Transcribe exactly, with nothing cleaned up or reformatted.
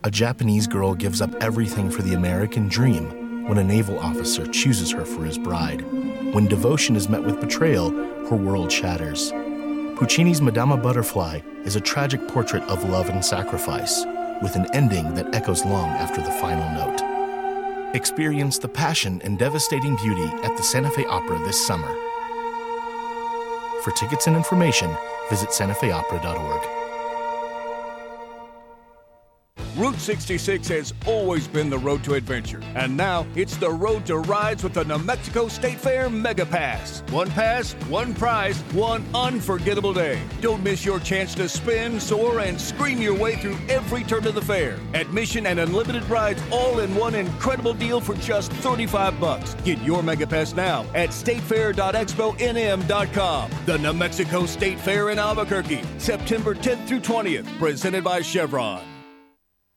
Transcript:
A Japanese girl gives up everything for the American dream when a naval officer chooses her for his bride. When devotion is met with betrayal, her world shatters. Puccini's Madama Butterfly is a tragic portrait of love and sacrifice, with an ending that echoes long after the final note. Experience the passion and devastating beauty at the Santa Fe Opera this summer. For tickets and information, visit santa fe opera dot org. Route sixty-six has always been the road to adventure, and now it's the road to rides with the New Mexico State Fair Mega Pass. One pass, one prize, one unforgettable day. Don't miss your chance to spin, soar, and scream your way through every turn of the fair. Admission and unlimited rides all in one incredible deal for just thirty-five bucks. Get your Mega Pass now at state fair dot expo n m dot com. The New Mexico State Fair in Albuquerque, September tenth through twentieth, presented by Chevron.